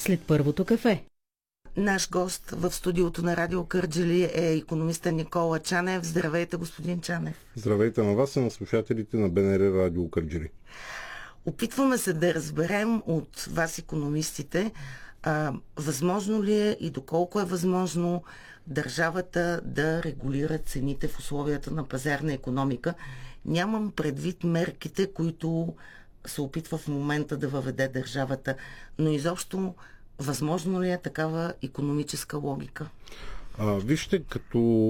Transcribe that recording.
след първото кафе. Наш гост в студиото на Радио Кърджали е икономиста Никола Чанев. Здравейте, господин Чанев. Здравейте на вас и на слушателите на БНР Радио Кърджали. Опитваме се да разберем от вас, икономистите, възможно ли е и доколко е възможно държавата да регулира цените в условията на пазарна икономика. Нямам предвид мерките, които се опитва в момента да въведе държавата, но изобщо възможно ли е такава икономическа логика? Вижте, като